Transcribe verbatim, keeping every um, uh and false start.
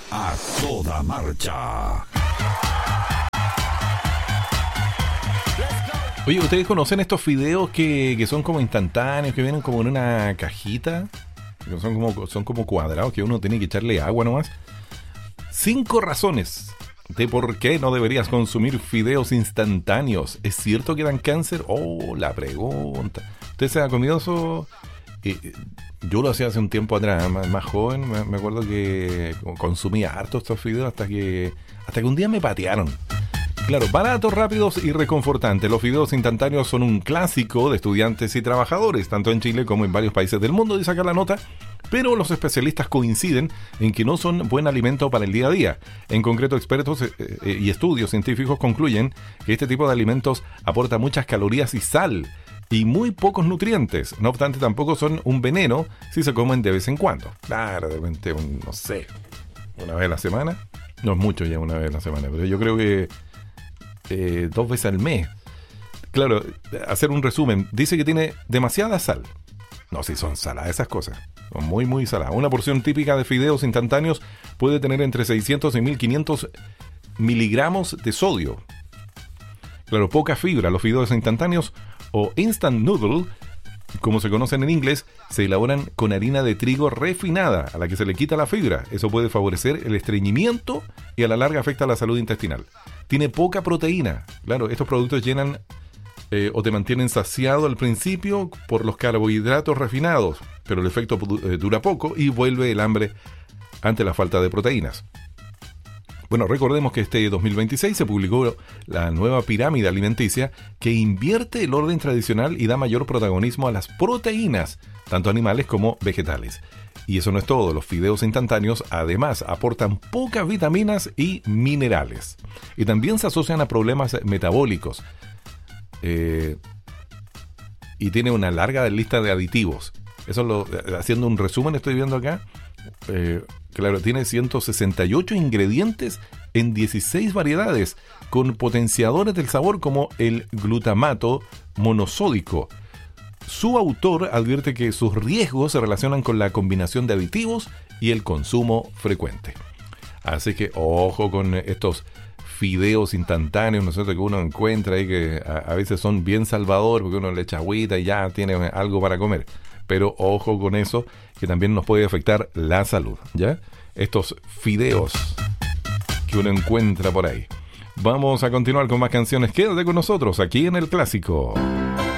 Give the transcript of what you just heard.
A toda marcha. Oye, ¿ustedes conocen estos fideos que, que son como instantáneos, que vienen como en una cajita? Que son como, son como cuadrados, que uno tiene que echarle agua nomás. Cinco razones de por qué no deberías consumir fideos instantáneos. ¿Es cierto que dan cáncer? Oh, la pregunta. ¿Usted se ha comido eso? Eh, yo lo hacía hace un tiempo atrás, más, más joven. Me, me acuerdo que consumía harto estos fideos hasta que, hasta que un día me patearon. Claro, baratos, rápidos y reconfortantes. Los fideos instantáneos son un clásico de estudiantes y trabajadores, tanto en Chile como en varios países del mundo, dice acá la nota. Pero los especialistas coinciden en que no son buen alimento para el día a día. En concreto, expertos eh, eh, y estudios científicos concluyen que este tipo de alimentos aporta muchas calorías y sal y muy pocos nutrientes. No obstante, tampoco son un veneno si se comen de vez en cuando. Claro, de repente, un, no sé, una vez a la semana. No es mucho ya una vez a la semana, pero yo creo que Eh, dos veces al mes. Claro, hacer un resumen. Dice que tiene demasiada sal. No, si son saladas esas cosas. Son muy, muy saladas. Una porción típica de fideos instantáneos puede tener entre seiscientos y mil quinientos miligramos de sodio. Claro, poca fibra. Los fideos instantáneos o instant noodle, como se conocen en inglés, se elaboran con harina de trigo refinada, a la que se le quita la fibra. Eso puede favorecer el estreñimiento y a la larga afecta a la salud intestinal. Tiene poca proteína. Claro, estos productos llenan eh, o te mantienen saciado al principio por los carbohidratos refinados, pero el efecto eh, dura poco y vuelve el hambre ante la falta de proteínas. Bueno, recordemos que este dos mil veintiséis se publicó la nueva pirámide alimenticia que invierte el orden tradicional y da mayor protagonismo a las proteínas, tanto animales como vegetales. Y eso no es todo, los fideos instantáneos además aportan pocas vitaminas y minerales. Y también se asocian a problemas metabólicos. Eh, y tiene una larga lista de aditivos. Eso lo, haciendo un resumen, estoy viendo acá. Eh, claro, tiene ciento sesenta y ocho ingredientes en dieciséis variedades, con potenciadores del sabor como el glutamato monosódico. Su autor advierte que sus riesgos se relacionan con la combinación de aditivos y el consumo frecuente. Así que ojo con estos fideos instantáneos, ¿no es cierto?, que uno encuentra ahí, que a, a veces son bien salvador, porque uno le echa agüita y ya tiene algo para comer. Pero ojo con eso, que también nos puede afectar la salud, ¿ya? Estos fideos que uno encuentra por ahí. Vamos a continuar con más canciones. Quédate con nosotros aquí en El Clásico.